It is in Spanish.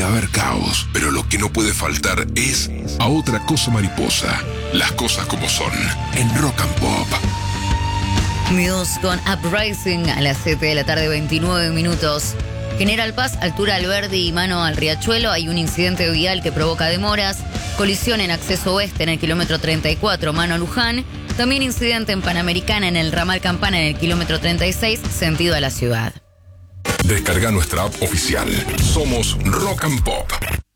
haber caos, pero lo que no puede faltar es a otra cosa mariposa. Las cosas como son, en Rock and Pop. Muse con Uprising a las 7 de la tarde, 29 minutos. General Paz, altura Alberdi y mano al Riachuelo, hay un incidente vial que provoca demoras. Colisión en acceso oeste en el kilómetro 34, mano a Luján. También incidente en Panamericana en el ramal Campana en el kilómetro 36, sentido a la ciudad. Descarga nuestra app oficial. Somos Rock and Pop.